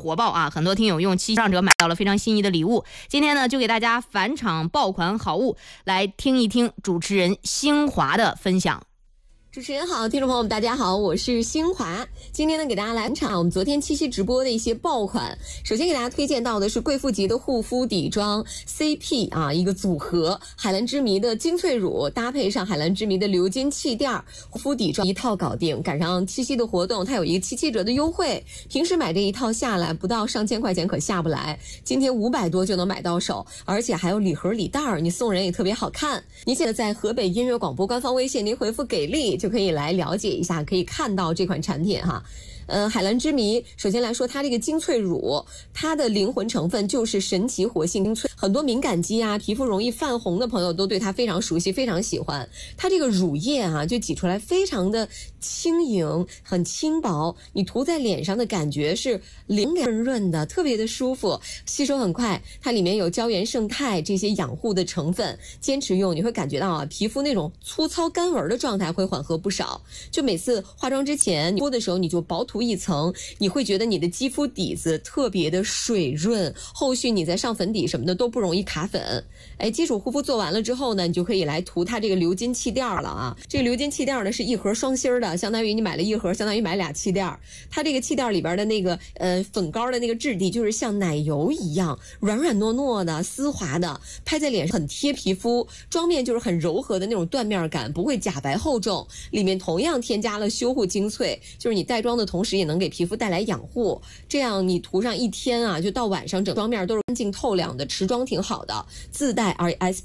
火爆啊，很多听友用7上折买到了非常心仪的礼物。今天呢，就给大家返场爆款好物，来听一听主持人星华的分享。 主持人好，听众朋友们大家好，我是星华。今天呢，给大家来场我们昨天七夕直播的一些爆款。首先给大家推荐到的是贵妇级的护肤底妆 CP 啊，一个组合，海蓝之谜的精粹乳搭配上海蓝之谜的鎏金气垫，护肤底妆一套搞定。赶上七夕的活动，它有一个7折的优惠，平时买这一套下来不到上千块钱可下不来，今天500多就能买到手，而且还有礼盒礼袋，你送人也特别好看。您现在在河北音乐广播官方微信，您回复给力就可以来了解一下，可以看到这款产品哈。海蓝之谜，首先来说它这个精粹乳，它的灵魂成分就是神奇活性精粹，很多敏感肌啊、皮肤容易泛红的朋友都对它非常熟悉，非常喜欢。它这个乳液啊，就挤出来非常的轻盈，很轻薄，你涂在脸上的感觉是灵感润润的，特别的舒服，吸收很快。它里面有胶原胜肽这些养护的成分，坚持用你会感觉到啊，皮肤那种粗糙干纹的状态会缓和不少。就每次化妆之前，你敷的时候你就薄涂一层，你会觉得你的肌肤底子特别的水润，后续你再上粉底什么的都不容易卡粉。基础护肤做完了之后呢，你就可以来涂它这个鎏金气垫了啊。这个鎏金气垫呢是一盒双芯的，相当于你买了一盒，相当于买俩气垫。它这个气垫里边的那个粉膏的那个质地就是像奶油一样，软软糯糯的、丝滑的，拍在脸上很贴皮肤，妆面就是很柔和的那种缎面感，不会假白厚重。里面同样添加了修护精粹，就是你带妆的同时也能给皮肤带来养护，这样你涂上一天啊，就到晚上整妆面都是干净透亮的，持妆挺好的，自带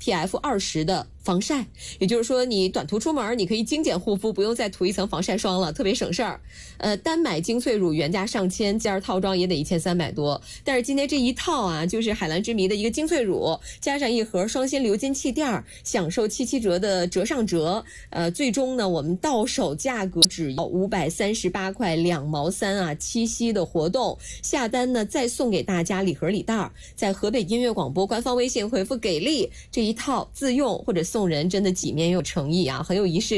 SPF20的防晒，也就是说你短途出门你可以精简护肤，不用再涂一层防晒霜了，特别省事儿。单买精粹乳原价上千，件套装也得1300多，但是今天这一套啊，就是海蓝之谜的一个精粹乳，加上一盒双芯鎏金气垫，享受7折的折上折。最终呢，我们到手价格只要538块2毛3啊！七夕的活动下单呢，再送给大家礼盒礼袋，在河北音乐广播官方微信回复给力，这一套自用或者送人真的几面有诚意啊，很有仪式。